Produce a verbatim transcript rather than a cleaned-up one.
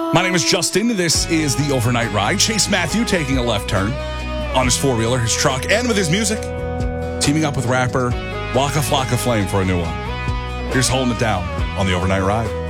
My name is Justin. This is the Overnight Ride. Chase Matthew taking a left turn on his four-wheeler, his truck, and with his music, teaming up with rapper Waka Flocka Flame for a new one. Here's Holding It Down on the Overnight Ride.